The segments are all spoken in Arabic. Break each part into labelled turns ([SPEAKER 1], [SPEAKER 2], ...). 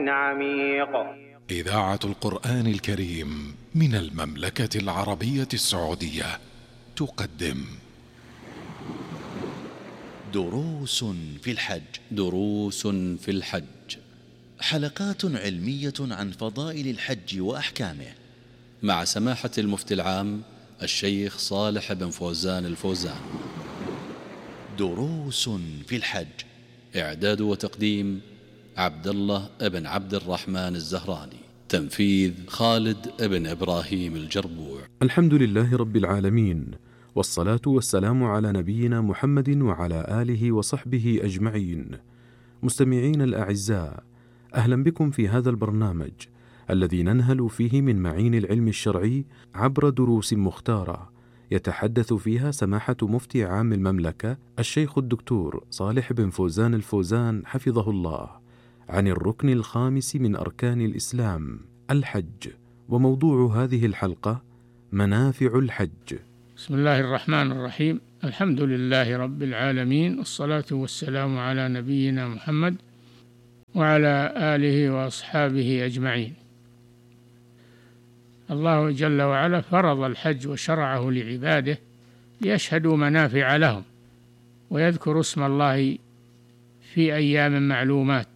[SPEAKER 1] عميق.
[SPEAKER 2] إذاعة القرآن الكريم من المملكة العربية السعودية تقدم
[SPEAKER 3] دروس في الحج.
[SPEAKER 4] دروس في الحج،
[SPEAKER 3] حلقات علمية عن فضائل الحج وأحكامه،
[SPEAKER 4] مع سماحة المفتي العام الشيخ صالح بن فوزان الفوزان.
[SPEAKER 3] دروس في الحج،
[SPEAKER 4] إعداد وتقديم عبد الله بن عبد الرحمن الزهراني، تنفيذ خالد بن إبراهيم الجربوع.
[SPEAKER 5] الحمد لله رب العالمين، والصلاة والسلام على نبينا محمد وعلى آله وصحبه أجمعين. مستمعين الأعزاء، أهلا بكم في هذا البرنامج الذي ننهل فيه من معين العلم الشرعي عبر دروس مختارة يتحدث فيها سماحة مفتي عام المملكة الشيخ الدكتور صالح بن فوزان الفوزان حفظه الله عن الركن الخامس من أركان الإسلام، الحج. وموضوع هذه الحلقة منافع الحج.
[SPEAKER 6] بسم الله الرحمن الرحيم. الحمد لله رب العالمين، والصلاة والسلام على نبينا محمد وعلى آله وأصحابه أجمعين. الله جل وعلا فرض الحج وشرعه لعباده ليشهدوا منافع لهم ويذكروا اسم الله في أيام معلومات.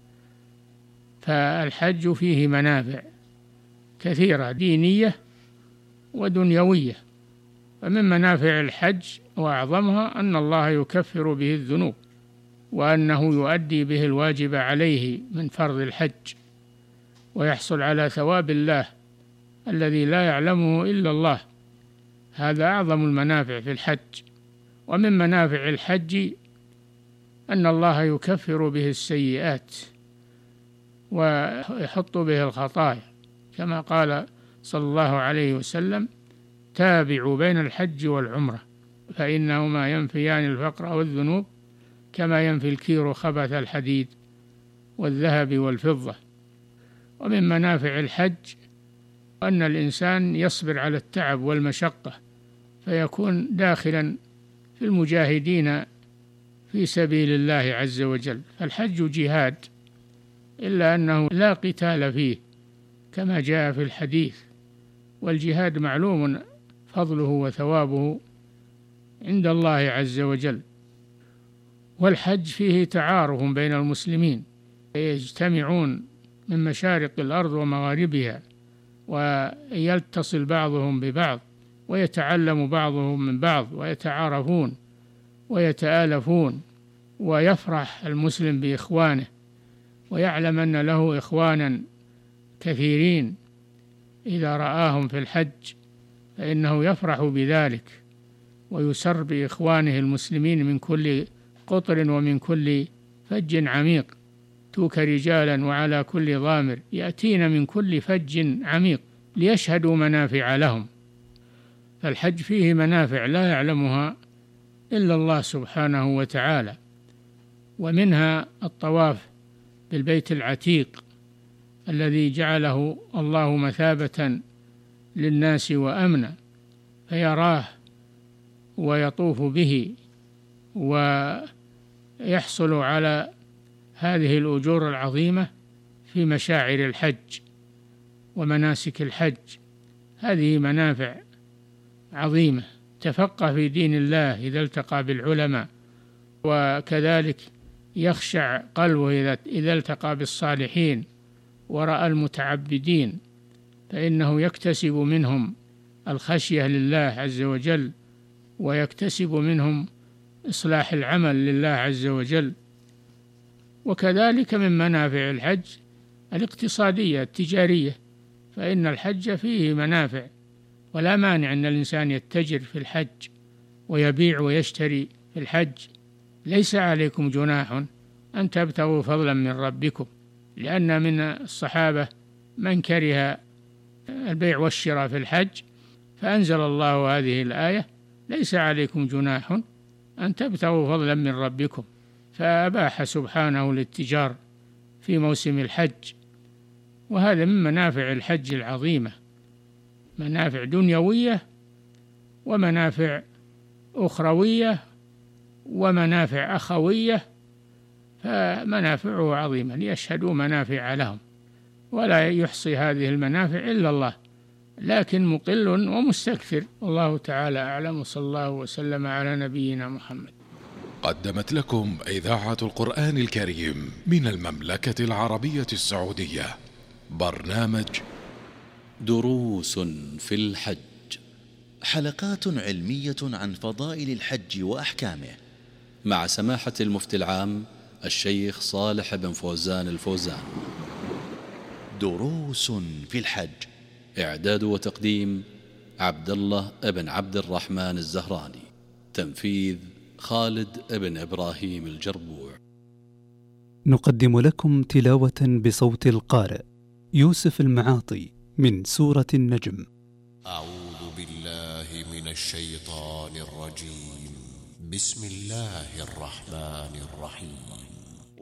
[SPEAKER 6] فالحج فيه منافع كثيرة دينية ودنيوية. فمن منافع الحج وأعظمها أن الله يكفر به الذنوب، وأنه يؤدي به الواجب عليه من فرض الحج، ويحصل على ثواب الله الذي لا يعلمه إلا الله. هذا أعظم المنافع في الحج. ومن منافع الحج أن الله يكفر به السيئات ويحط به الخطايا، كما قال صلى الله عليه وسلم: تابعوا بين الحج والعمرة فإنهما ينفيان الفقر والذنوب كما ينفي الكير خبث الحديد والذهب والفضة. ومن منافع الحج أن الإنسان يصبر على التعب والمشقة فيكون داخلا في المجاهدين في سبيل الله عز وجل. فالحج جهاد، إلا أنه لا قتال فيه كما جاء في الحديث، والجهاد معلوم فضله وثوابه عند الله عز وجل. والحج فيه تعارف بين المسلمين، يجتمعون من مشارق الأرض ومغاربها، ويتصل بعضهم ببعض، ويتعلم بعضهم من بعض، ويتعارفون ويتآلفون، ويفرح المسلم بإخوانه، ويعلم أن له إخوانا كثيرين إذا رآهم في الحج، فإنه يفرح بذلك ويسر بإخوانه المسلمين من كل قطر ومن كل فج عميق. توك رجالا وعلى كل ضامر يأتين من كل فج عميق ليشهدوا منافع لهم. فالحج فيه منافع لا يعلمها إلا الله سبحانه وتعالى. ومنها الطواف بالبيت العتيق الذي جعله الله مثابة للناس وأمنا، فيراه ويطوف به ويحصل على هذه الأجور العظيمة في مشاعر الحج ومناسك الحج. هذه منافع عظيمة. تفقه في دين الله إذا التقى بالعلماء، وكذلك يخشع قلبه إذا التقى بالصالحين ورأى المتعبدين، فإنه يكتسب منهم الخشية لله عز وجل، ويكتسب منهم إصلاح العمل لله عز وجل. وكذلك من منافع الحج الاقتصادية التجارية، فإن الحج فيه منافع، ولا مانع أن الإنسان يتجر في الحج ويبيع ويشتري في الحج. ليس عليكم جناح أن تبتغوا فضلا من ربكم، لأن من الصحابة من كره البيع والشراء في الحج، فأنزل الله هذه الآية: ليس عليكم جناح أن تبتغوا فضلا من ربكم، فأباح سبحانه الاتجار في موسم الحج. وهذا من منافع الحج العظيمة، منافع دنيوية ومنافع أخروية ومنافع أخوية فمنافعه عظيمة، ليشهدوا منافع لهم، ولا يحصي هذه المنافع إلا الله، لكن مقل ومستكثر. والله تعالى أعلم، وصلى الله وسلم على نبينا محمد.
[SPEAKER 2] قدمت لكم إذاعة القرآن الكريم من المملكة العربية السعودية برنامج
[SPEAKER 4] دروس في الحج،
[SPEAKER 3] حلقات علمية عن فضائل الحج وأحكامه،
[SPEAKER 4] مع سماحة المفتي العام الشيخ صالح بن فوزان الفوزان.
[SPEAKER 3] دروس في الحج،
[SPEAKER 4] إعداد وتقديم عبد الله بن عبد الرحمن الزهراني، تنفيذ خالد بن إبراهيم الجربوع.
[SPEAKER 1] نقدم لكم تلاوة بصوت القارئ يوسف المعاطي من سورة النجم.
[SPEAKER 7] أعوذ بالله من الشيطان الرجيم. بسم الله الرحمن الرحيم.